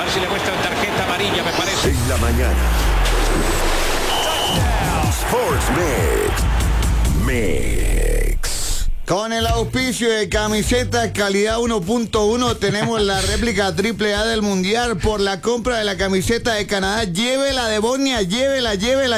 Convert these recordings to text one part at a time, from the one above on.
si le muestran tarjeta amarilla, me parece. En la mañana. Sports Mix. Con el auspicio de camiseta calidad 1.1 tenemos la réplica AAA del Mundial. Por la compra de la camiseta de Canadá, llévela de Bonia, llévela.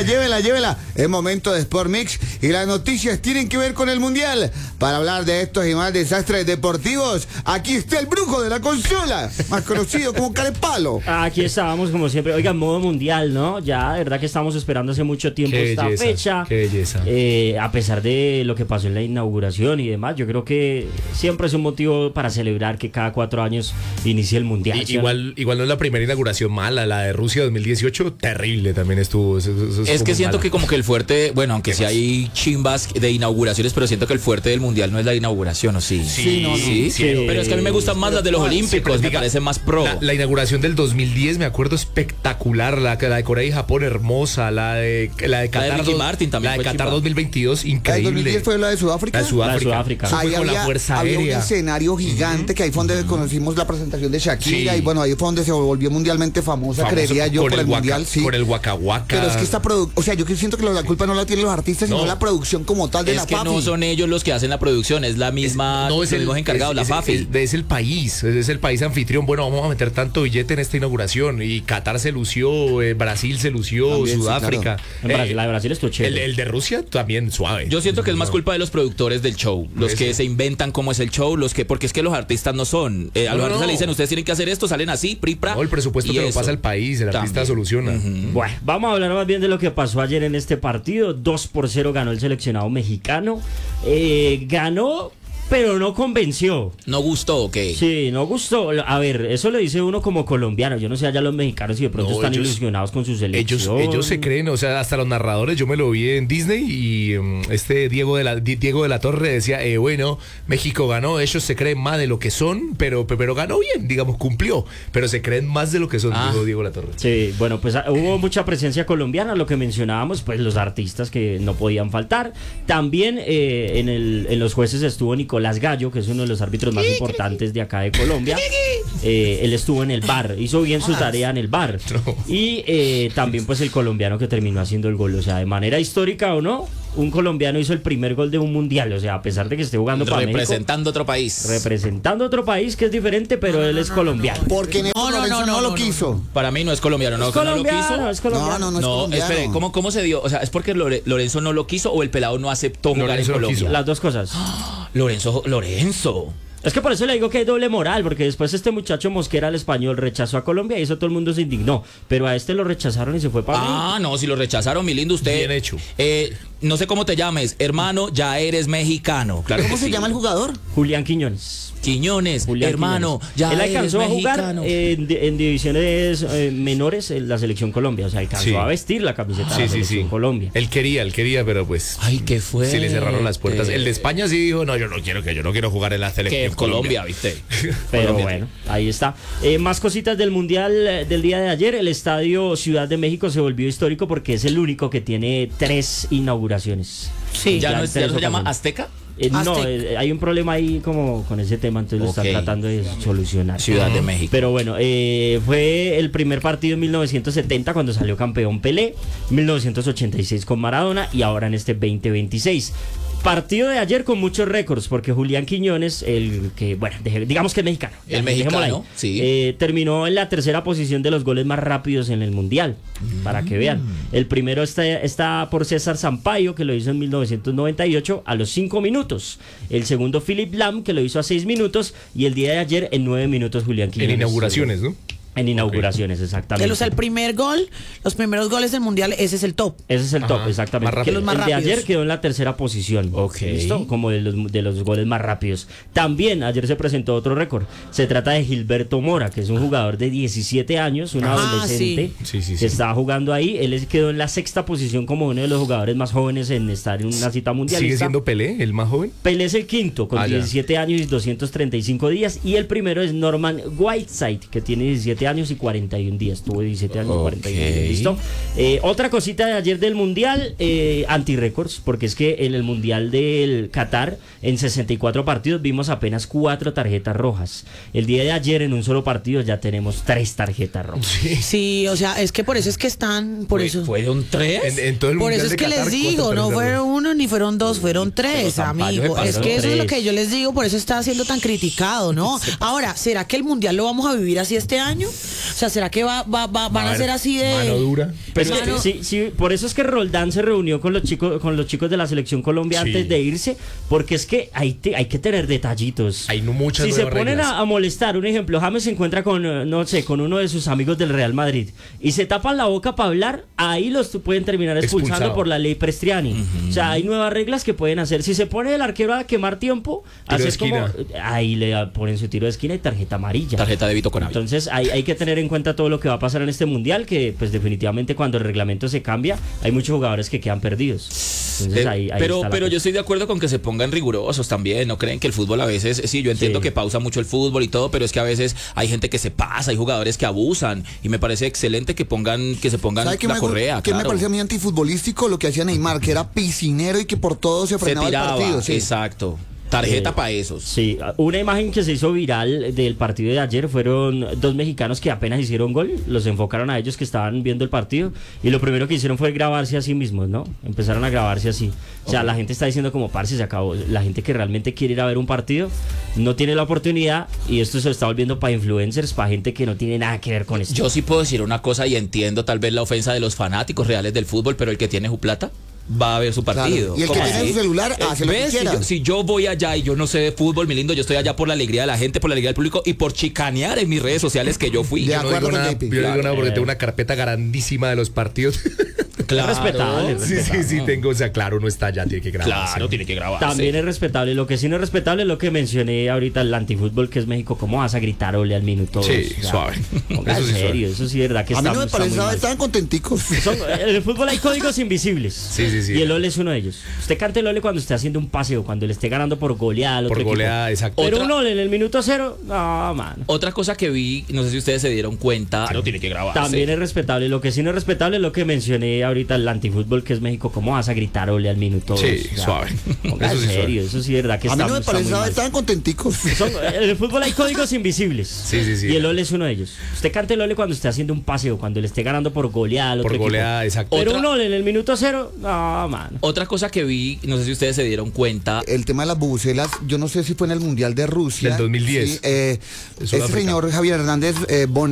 Es momento de Sport Mix y las noticias tienen que ver con el Mundial. Para hablar de estos y más desastres deportivos, aquí está el brujo de la consola, más conocido como Carepalo. Aquí estábamos como siempre, oiga, modo mundial, ¿no? Ya, de verdad que estamos esperando hace mucho tiempo esta fecha. Qué belleza. A pesar de lo que pasó en la inauguración y demás, yo creo que siempre es un motivo para celebrar que cada 4 años inicie el Mundial. Igual no es la primera inauguración mala, la de Rusia 2018, terrible también estuvo. Eso es que siento mala. que como que el fuerte, bueno, aunque sí hay chimbas de inauguraciones, pero siento que el fuerte del Mundial no es la inauguración, ¿o sí? Sí. Pero es que a mí me gustan más las de los Olímpicos, me parecen más pro. La inauguración del 2010, me acuerdo, espectacular, la de Corea y Japón, hermosa, la de Qatar, la de Ricky Martin también la de fue Qatar chimba. 2022, ¿El increíble. 2010 fue la de Sudáfrica? La de Sudáfrica. Sudáfrica. Ahí Con la había Fuerza un Aérea. escenario gigante que ahí fue donde conocimos la presentación de Shakira. Sí. Y bueno, ahí fue donde se volvió mundialmente famosa, creería yo, por el Mundial, sí. Por el Waka Waka. Pero es que esta producción, o sea, yo siento que la culpa no la tienen los artistas, sino la producción como tal de Es la que PAFI. no son ellos los que hacen la producción, es la misma, los mismos encargados, la PAFI. Es el país, es el país anfitrión. Bueno, vamos a meter tanto billete en esta inauguración. Y Qatar se lució, Brasil se lució, También, sí, Sudáfrica. La de Brasil estuvo chévere. El de Rusia también suave. Yo siento que es más culpa de los productores del show, los que se inventan cómo es el show, porque es que los artistas no son. A los artistas le dicen, ustedes tienen que hacer esto, salen así, pri-pra. No, el presupuesto te lo pasa el país, el artista soluciona. Bueno, vamos a hablar más bien de lo que pasó ayer en este partido. 2-0 ganó el seleccionado mexicano. Ganó, pero no convenció. ¿No gustó o qué? Sí, no gustó. A ver, eso le dice uno como colombiano. Yo no sé allá los mexicanos si de pronto están ilusionados con su selección. Ellos se creen, o sea, hasta los narradores, yo me lo vi en Disney y Diego de la Torre decía, bueno, México ganó, ellos se creen más de lo que son, pero ganó bien, digamos, cumplió, pero se creen más de lo que son, dijo Diego de la Torre. Sí, bueno, pues hubo mucha presencia colombiana, lo que mencionábamos, pues los artistas que no podían faltar. También en los jueces estuvo Nicolás Gallo, que es uno de los árbitros más importantes de acá de Colombia. Él estuvo en el VAR, hizo bien su tarea en el VAR. Y también pues el colombiano que terminó haciendo el gol, o sea, de manera histórica o no, un colombiano hizo el primer gol de un mundial, o sea, a pesar de que esté jugando para México, representando otro país que es diferente, pero él es colombiano. Porque Lorenzo no lo quiso. Para mí no es colombiano, no, Es no lo quiso. colombiano, es colombiano. No es colombiano. Espere, ¿cómo se dio? O sea, ¿es porque Lorenzo no lo quiso o el pelado no aceptó jugar Lorenzo en lo Colombia? quiso. Las dos cosas. Lorenzo. Es que por eso le digo que hay doble moral, porque después este muchacho Mosquera, el español, rechazó a Colombia y eso todo el mundo se indignó. Pero a este lo rechazaron y se fue para México. No, si lo rechazaron, mi lindo, usted. Bien hecho. No sé cómo te llames, hermano, ya eres mexicano. Claro ¿Cómo que se sí. llama el jugador? Julián Quiñones. Julián hermano, Quiñones. ya Él eres alcanzó a jugar mexicano. en divisiones menores en la selección Colombia, o sea, alcanzó Sí. a vestir la camiseta de la selección Colombia. Él quería, pero pues Ay, ¿qué fue? sí le cerraron las puertas. El de España sí dijo, yo no quiero jugar en la selección. Que Colombia, ¿viste? Pero Colombia. bueno, ahí está. Más cositas del Mundial del día de ayer. El Estadio Ciudad de México se volvió histórico porque es el único que tiene 3 inauguraciones. Sí. ¿Ya Ya no en 3 se llama ocasiones. Azteca? No, Azteca. hay un problema ahí como con ese tema, entonces lo están Ok. tratando de solucionar. Ciudad de México. Pero bueno, fue el primer partido en 1970 cuando salió campeón Pelé, 1986 con Maradona y ahora en este 2026. Partido de ayer con muchos récords, porque Julián Quiñones, el que, bueno, digamos que es mexicano. El dejémoslo mexicano, ahí. sí. Terminó en la tercera posición de los goles más rápidos en el Mundial, para que vean. El primero está por César Sampaio, que lo hizo en 1998 a los 5 minutos. El segundo, Philip Lahm, que lo hizo a 6 minutos. Y el día de ayer, en 9 minutos, Julián En Quiñones. inauguraciones, ¿no? En inauguraciones, exactamente. O sea, el primer gol, los primeros goles del mundial, ese es el top. Ese es el top, Ajá, exactamente. más rápido. Los más El de rápidos. ayer quedó en la tercera posición. Ok. ¿Listo? Como de los goles más rápidos. También ayer se presentó otro récord. Se trata de Gilberto Mora, que es un jugador de 17 años, un adolescente sí. que estaba jugando ahí. Él quedó en la sexta posición como uno de los jugadores más jóvenes en estar en una cita mundialista. ¿Sigue siendo Pelé, el más joven? Pelé es el quinto, con Ah, ya. 17 años y 235 días. Y el primero es Norman Whiteside, que tiene 17 17 años y 41 días. Tuvo 17 años y 41 días. Ok. ¿Listo? Otra cosita de ayer del Mundial, anti-récords, porque es que en el Mundial del Qatar, en 64 partidos, vimos apenas 4 tarjetas rojas. El día de ayer, en un solo partido, ya tenemos 3 tarjetas rojas. Sí, o sea, es que por eso es que están, por eso. ¿Fueron 3? En todo el Por Mundial eso es de que Qatar, les digo, ¿cuántas no tarjetas fueron rojas? 1 ni fueron 2, fueron 3, Pero Zampayo amigo. me Es pasó que eso es lo 3. que yo les digo, por eso está siendo tan criticado, ¿no? Ahora, ¿será que el Mundial lo vamos a vivir así este año? O sea, ¿será que van a ser así de... Mano dura. Pero Mano- sí, por eso es que Roldán se reunió con los chicos de la selección Colombia Sí. antes de irse, porque es que hay que tener detallitos. Hay muchas Si se nuevas ponen reglas. a molestar, un ejemplo, James se encuentra con, no sé, con uno de sus amigos del Real Madrid y se tapan la boca para hablar, ahí los pueden terminar expulsando Expulsado. por la ley Prestriani. O sea, hay nuevas reglas que pueden hacer. Si se pone el arquero a quemar tiempo, Tiro de haces como, esquina. ahí le ponen su tiro de esquina y tarjeta amarilla. Tarjeta de Vito con Ávila. Entonces hay que tener en cuenta todo lo que va a pasar en este mundial, que pues definitivamente cuando el reglamento se cambia, hay muchos jugadores que quedan perdidos. Entonces ahí pero está la pero cosa. yo estoy de acuerdo con que se pongan rigurosos también. ¿No creen que el fútbol a veces, sí, yo entiendo Sí. que pausa mucho el fútbol y todo, pero es que a veces hay gente que se pasa, hay jugadores que abusan y me parece excelente que se pongan ¿Sabe qué la correa, qué me claro. parecía a mí antifutbolístico? Lo que hacía Neymar, que era piscinero y que por todo se Se frenaba el tiraba, partido. Sí. exacto. Tarjeta para esos. Sí, una imagen que se hizo viral del partido de ayer fueron 2 mexicanos que apenas hicieron gol, los enfocaron a ellos que estaban viendo el partido y lo primero que hicieron fue grabarse a sí mismos, ¿no? Empezaron a grabarse así. O sea, la gente está diciendo como, parce, se acabó. La gente que realmente quiere ir a ver un partido no tiene la oportunidad y esto se está volviendo para influencers, para gente que no tiene nada que ver con esto. Yo sí puedo decir una cosa y entiendo tal vez la ofensa de los fanáticos reales del fútbol, pero el que tiene su plata va a ver su partido. Claro. Y el que ¿Cómo tiene así? su celular, hace lo que ¿Ves? quiera. Si yo voy allá y yo no sé de fútbol, mi lindo, yo estoy allá por la alegría de la gente, por la alegría del público y por chicanear en mis redes sociales que yo fui. De Yo no acuerdo digo con nada, JP. yo no digo nada porque Claro. tengo una carpeta grandísima de los partidos. Claro. Respetable, Sí, tengo, o sea, claro, uno está allá, tiene que grabarse. Claro, tiene que grabarse. También es respetable. Lo que sí no es respetable es lo que mencioné ahorita, el antifútbol, que es México. ¿Cómo vas a gritar ole al minuto? Sí, dos? O sea, suave. ponga Eso en sí, serio, eso sí es verdad que A mí está, no me está muy parecía, mal. estaban contenticos. En el fútbol hay códigos invisibles. Sí. Y el ole es uno de ellos. Usted cante el ole cuando esté haciendo un paseo, cuando le esté ganando por goleada al otro Por equipo. goleada, exacto. Pero Otra- un ole en el minuto 0, no, mano. Otra cosa que vi, no sé si ustedes se dieron cuenta. Claro, tiene que grabarse. También es respetable. Lo que sí no es respetable es lo que mencioné ahorita, el antifútbol, que es México. ¿Cómo vas a gritar ole al minuto? Sí, dos? O sea, suave. ponga Eso en sí, suave. serio, eso sí es verdad que A mí está, no me está muy parecía, mal. estaban contenticos. En el fútbol hay códigos invisibles. Sí. Y el ole es uno de ellos. Usted cante el ole cuando esté haciendo un paseo, cuando le esté ganando por goleada al otro Por equipo. goleada, exacto. Pero Otra- un ole en el minuto 0, no, mano. Otra cosa que vi, no sé si ustedes se dieron cuenta. El tema de las bubucelas, yo no sé si fue en el Mundial de Rusia. Del 2010. Sí, De este Sudáfrica. señor Javier Hernández